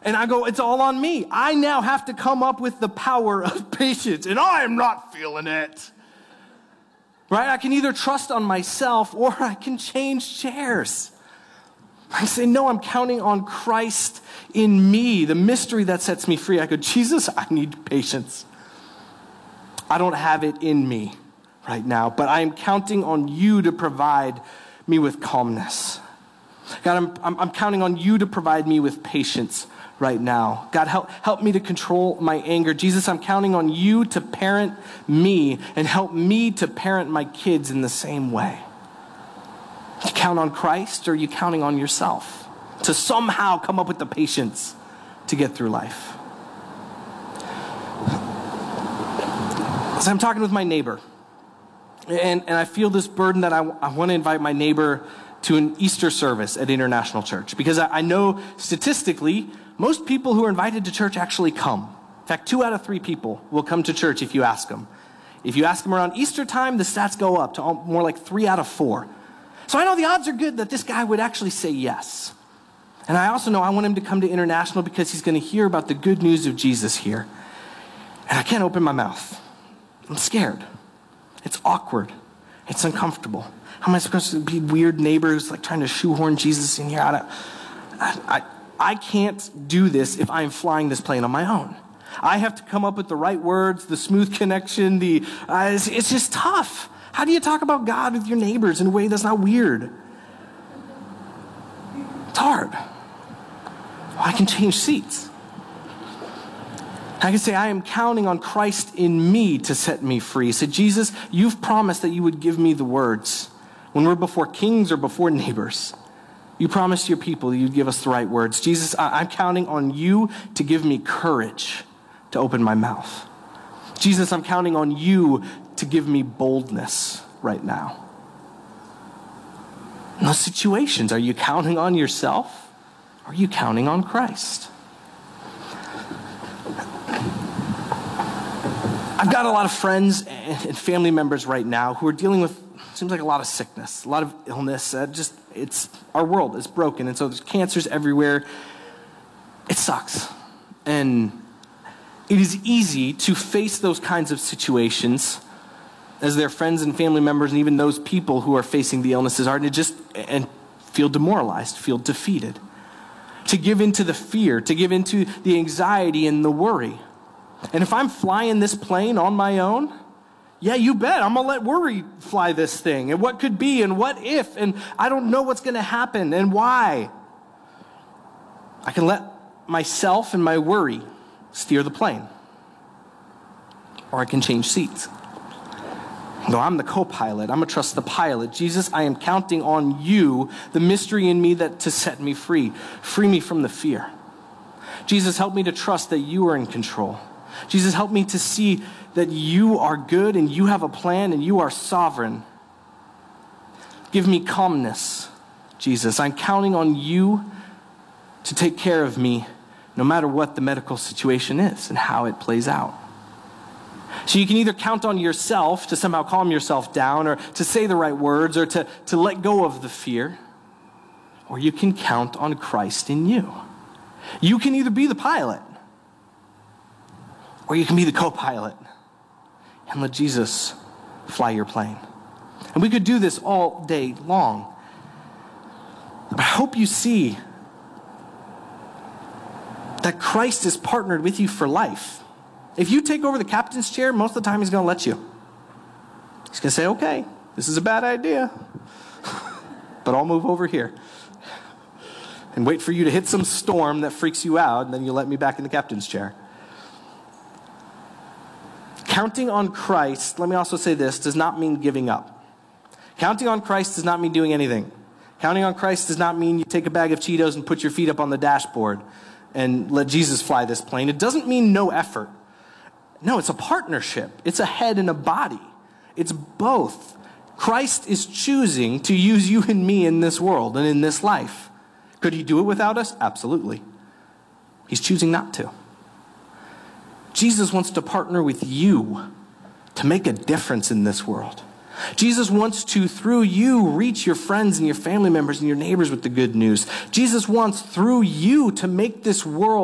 And I go, it's all on me. I now have to come up with the power of patience, and I am not feeling it. Right? I can either trust on myself or I can change chairs. I say, no, I'm counting on Christ in me, the mystery that sets me free. I go, Jesus, I need patience. I don't have it in me right now, but I am counting on you to provide me with calmness. God, I'm counting on you to provide me with patience right now. God, help me to control my anger. Jesus, I'm counting on you to parent me and help me to parent my kids in the same way. You count on Christ, or are you counting on yourself to somehow come up with the patience to get through life? So I'm talking with my neighbor, and I feel this burden that I want to invite my neighbor to an Easter service at International Church, because I know statistically most people who are invited to church actually come. In fact, 2 out of 3 people will come to church if you ask them. If you ask them around Easter time, the stats go up to more like 3 out of 4. So I know the odds are good that this guy would actually say yes. And I also know I want him to come to International because he's going to hear about the good news of Jesus here. And I can't open my mouth. I'm scared. It's awkward. It's uncomfortable. How am I supposed to be weird neighbors like trying to shoehorn Jesus in here? I can't do this if I'm flying this plane on my own. I have to come up with the right words, the smooth connection, it's just tough. How do you talk about God with your neighbors in a way that's not weird? It's hard. I can change seats. I can say, I am counting on Christ in me to set me free. So Jesus, you've promised that you would give me the words. When we're before kings or before neighbors, you promised your people that you'd give us the right words. Jesus, I'm counting on you to give me courage to open my mouth. Jesus, I'm counting on you to give me boldness right now. In those situations, are you counting on yourself or are you counting on Christ? I've got a lot of friends and family members right now who are dealing with, seems like a lot of sickness, a lot of illness. It's our world is broken, and so there's cancers everywhere. It sucks. And it is easy to face those kinds of situations as their friends and family members, and even those people who are facing the illnesses are, and feel demoralized, feel defeated. To give into the fear, to give into the anxiety and the worry. And if I'm flying this plane on my own, yeah, you bet, I'm gonna let worry fly this thing, and what could be, and what if, and I don't know what's gonna happen, and why. I can let myself and my worry steer the plane. Or I can change seats. No, I'm the co-pilot. I'm going to trust the pilot. Jesus, I am counting on you, the mystery in me that to set me free. Free me from the fear. Jesus, help me to trust that you are in control. Jesus, help me to see that you are good and you have a plan and you are sovereign. Give me calmness, Jesus. I'm counting on you to take care of me no matter what the medical situation is and how it plays out. So you can either count on yourself to somehow calm yourself down or to say the right words or to let go of the fear, or you can count on Christ in you. You can either be the pilot or you can be the co-pilot and let Jesus fly your plane. And we could do this all day long. But I hope you see that Christ is partnered with you for life. If you take over the captain's chair, most of the time he's going to let you. He's going to say, okay, this is a bad idea, but I'll move over here and wait for you to hit some storm that freaks you out, and then you'll let me back in the captain's chair. Counting on Christ, let me also say this, does not mean giving up. Counting on Christ does not mean doing anything. Counting on Christ does not mean you take a bag of Cheetos and put your feet up on the dashboard and let Jesus fly this plane. It doesn't mean no effort. No, it's a partnership. It's a head and a body. It's both. Christ is choosing to use you and me in this world and in this life. Could he do it without us? Absolutely. He's choosing not to. Jesus wants to partner with you to make a difference in this world. Jesus wants to, through you, reach your friends and your family members and your neighbors with the good news. Jesus wants, through you, to make this world